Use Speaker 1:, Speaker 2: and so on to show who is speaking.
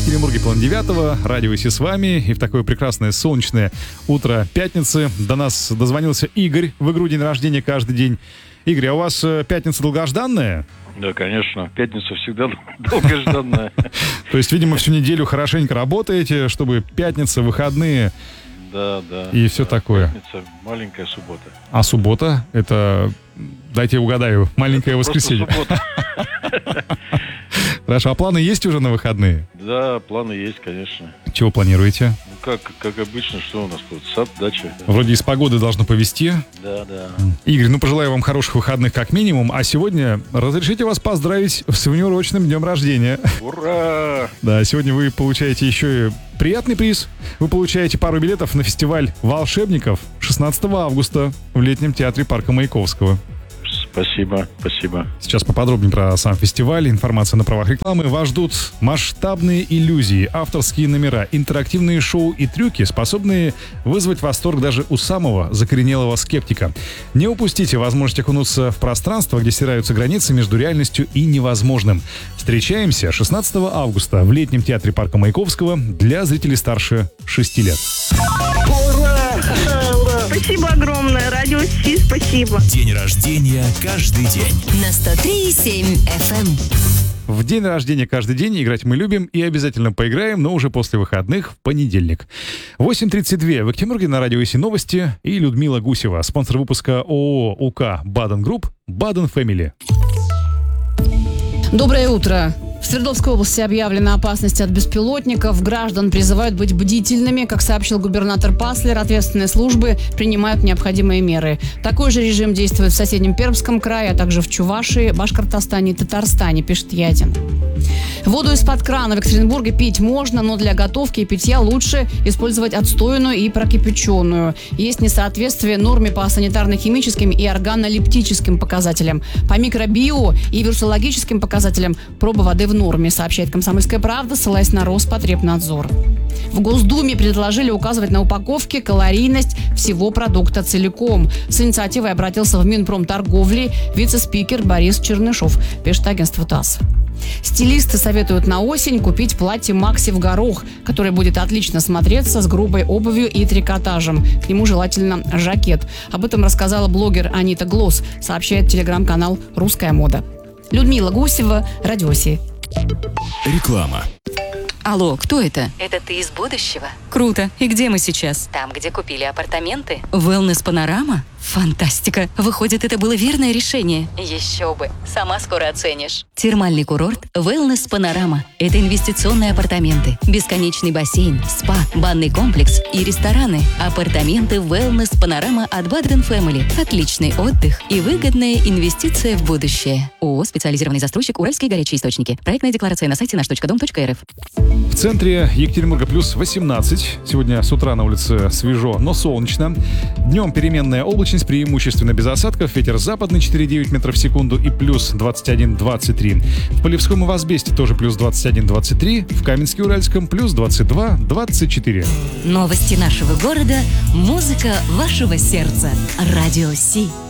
Speaker 1: Екатеринбурге, половина 9-го. Радио Си с вами. И в такое прекрасное солнечное утро пятницы до нас дозвонился Игорь. В игру день рождения каждый день. Игорь, а у вас пятница долгожданная?
Speaker 2: Да, конечно. Пятница всегда долгожданная.
Speaker 1: То есть, видимо, всю неделю хорошенько работаете, чтобы пятница, выходные...
Speaker 2: Да.
Speaker 1: И все такое.
Speaker 2: Пятница, маленькая суббота.
Speaker 1: А суббота? Это, дайте я угадаю, маленькое воскресенье. Хорошо, а планы есть уже на выходные?
Speaker 2: Да, планы есть, конечно.
Speaker 1: Чего планируете?
Speaker 2: Ну, как обычно, что у нас тут? Сад, дача.
Speaker 1: Вроде из погоды должно повезти.
Speaker 2: Да.
Speaker 1: Игорь, пожелаю вам хороших выходных как минимум. А сегодня разрешите вас поздравить с внеурочным днем рождения.
Speaker 2: Ура!
Speaker 1: Да, сегодня вы получаете еще и приятный приз. Вы получаете пару билетов на фестиваль волшебников 16 августа в летнем театре парка Маяковского.
Speaker 2: Спасибо.
Speaker 1: Сейчас поподробнее про сам фестиваль, информация на правах рекламы. Вас ждут масштабные иллюзии, авторские номера, интерактивные шоу и трюки, способные вызвать восторг даже у самого закоренелого скептика. Не упустите возможность окунуться в пространство, где стираются границы между реальностью и невозможным. Встречаемся 16 августа в летнем театре парка Маяковского для зрителей старше 6 лет.
Speaker 3: Спасибо огромное. Радио Си, спасибо.
Speaker 4: День рождения каждый день.
Speaker 5: На 103,7 FM.
Speaker 1: В день рождения каждый день играть мы любим и обязательно поиграем, но уже после выходных в понедельник. 8:32 в Екатеринбурге на радио Си новости и Людмила Гусева, спонсор выпуска ООО УК Баден Групп, Баден Фэмили.
Speaker 6: Доброе утро. В Свердловской области объявлена опасность от беспилотников. Граждан призывают быть бдительными. Как сообщил губернатор Паслер, ответственные службы принимают необходимые меры. Такой же режим действует в соседнем Пермском крае, а также в Чувашии, Башкортостане и Татарстане, пишет Ядин. Воду из-под крана в Екатеринбурге пить можно, но для готовки и питья лучше использовать отстойную и прокипяченную. Есть несоответствие норме по санитарно-химическим и органолептическим показателям. По микробио и вирусологическим показателям проба воды в норме, сообщает «Комсомольская правда», ссылаясь на Роспотребнадзор. В Госдуме предложили указывать на упаковке калорийность всего продукта целиком. С инициативой обратился в Минпромторговли вице-спикер Борис Чернышов, пишет агентство ТАСС. Стилисты советуют на осень купить платье Макси в горох, которое будет отлично смотреться с грубой обувью и трикотажем. К нему желательно жакет. Об этом рассказала блогер Анита Глосс, сообщает телеграм-канал «Русская мода». Людмила Гусева, Радио Си.
Speaker 4: Реклама.
Speaker 5: Алло, кто это?
Speaker 7: Это ты из будущего?
Speaker 5: Круто. И где мы сейчас?
Speaker 7: Там, где купили апартаменты?
Speaker 5: Wellness Панорама? Фантастика. Выходит, это было верное решение.
Speaker 7: Еще бы. Сама скоро оценишь.
Speaker 5: Термальный курорт Wellness Панорама. Это инвестиционные апартаменты, бесконечный бассейн, спа, банный комплекс и рестораны. Апартаменты Wellness Панорама от Баден Family. Отличный отдых и выгодная инвестиция в будущее. ООО «Специализированный застройщик Уральские горячие источники». Проектная декларация на сайте наш.дом.рф.
Speaker 1: В центре Екатеринбурга плюс 18. Сегодня с утра на улице свежо, но солнечно. Днем переменная облачность, преимущественно без осадков. Ветер западный 4,9 метров в секунду и плюс 21-23. В Полевском и Возбесте тоже плюс 21-23. В Каменске-Уральском плюс 22-24.
Speaker 5: Новости нашего города, музыка вашего сердца. Радио Си.